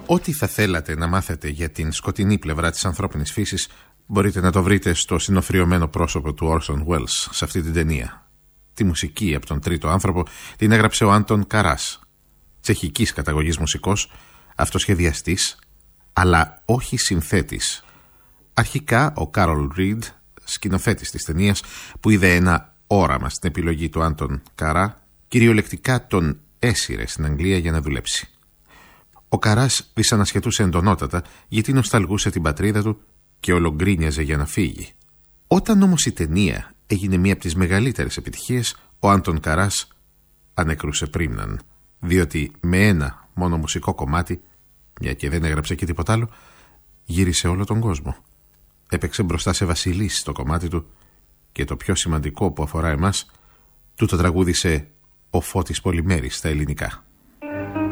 Ό,τι θα θέλατε να μάθετε για την σκοτεινή πλευρά της ανθρώπινης φύσης μπορείτε να το βρείτε στο συνοφριωμένο πρόσωπο του Orson Welles σε αυτή την ταινία. Τη μουσική από τον τρίτο άνθρωπο την έγραψε ο Άντων Καράς, τσεχικής καταγωγής μουσικός, αυτοσχεδιαστής, αλλά όχι συνθέτης. Αρχικά ο Κάρολ Ριντ, σκηνοθέτης της ταινίας, που είδε ένα όραμα στην επιλογή του Άντων Καρά, κυριολεκτικά τον έσυρε στην Αγγλία για να δουλέψει. Ο Καράς δυσανασχετούσε εντονότατα γιατί νοσταλγούσε την πατρίδα του και ολογκρίνιαζε για να φύγει. Όταν όμως η ταινία έγινε μία από τις μεγαλύτερες επιτυχίες, ο Άντων Καράς ανεκρούσε πρίμναν, διότι με ένα μόνο μουσικό κομμάτι, μια και δεν έγραψε και τίποτα άλλο, γύρισε όλο τον κόσμο. Έπαιξε μπροστά σε βασιλείς το κομμάτι του και το πιο σημαντικό που αφορά εμάς, του το τραγούδισε ο Φώτης Πολυμέρης στα ελληνικά.